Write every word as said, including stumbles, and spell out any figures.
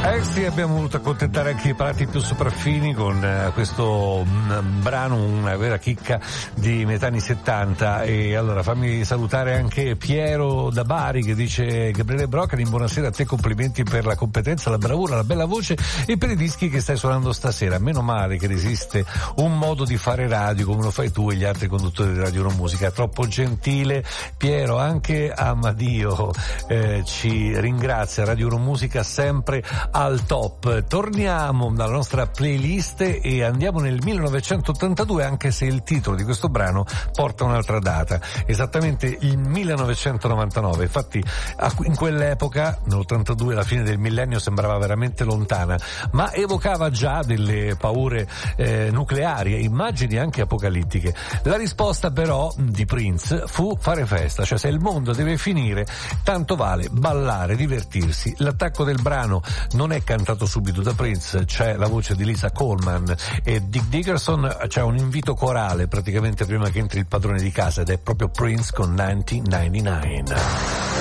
Eh sì, abbiamo voluto accontentare anche i palati più sopraffini con uh, questo um, brano, una vera chicca di metà anni settanta. E allora fammi salutare anche Piero da Bari che dice: Gabriele Broccoli, buonasera a te, complimenti per la competenza, la bravura, la bella voce e per i dischi che stai suonando stasera. Meno male che esiste un modo di fare radio come lo fai tu e gli altri conduttori di Radio Uno Musica. Troppo gentile Piero. Anche Amadio eh, ci ringrazia. Radio Uno Musica sempre al top. Torniamo dalla nostra playlist e andiamo nel millenovecentottantadue, anche se il titolo di questo brano porta un'altra data, esattamente il millenovecentonovantanove. Infatti in quell'epoca, nell'ottantadue, la fine del millennio sembrava veramente lontana, ma evocava già delle paure eh, nucleari e immagini anche apocalittiche. La risposta però di Prince fu fare festa, cioè se il mondo deve finire tanto vale ballare, divertirsi. L'attacco del brano non è cantato subito da Prince, c'è la voce di Lisa Coleman e Dick Dickerson, c'è un invito corale praticamente prima che entri il padrone di casa ed è proprio Prince con millenovecentonovantanove.